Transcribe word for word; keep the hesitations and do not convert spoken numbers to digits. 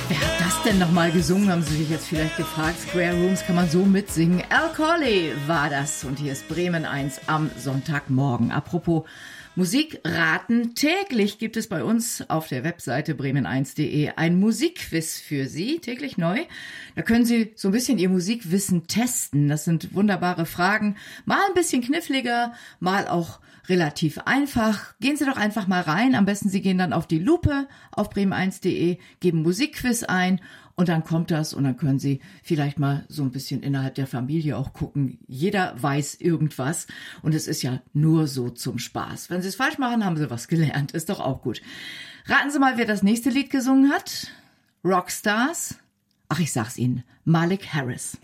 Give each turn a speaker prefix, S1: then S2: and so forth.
S1: Wer hat das denn nochmal gesungen, haben Sie sich jetzt vielleicht gefragt. Square Rooms kann man so mitsingen. Al Corley war das. Und hier ist Bremen eins am Sonntagmorgen. Apropos Musik raten. Täglich gibt es bei uns auf der Webseite bremen eins punkt de ein Musikquiz für Sie, täglich neu. Da können Sie so ein bisschen Ihr Musikwissen testen. Das sind wunderbare Fragen, mal ein bisschen kniffliger, mal auch relativ einfach. Gehen Sie doch einfach mal rein. Am besten Sie gehen dann auf die Lupe auf bremen eins punkt de, geben Musikquiz ein und dann kommt das und dann können Sie vielleicht mal so ein bisschen innerhalb der Familie auch gucken. Jeder weiß irgendwas und es ist ja nur so zum Spaß. Wenn Sie es falsch machen, haben Sie was gelernt. Ist doch auch gut. Raten Sie mal, wer das nächste Lied gesungen hat. Rockstars. Ach, ich sag's Ihnen. Malik Harris.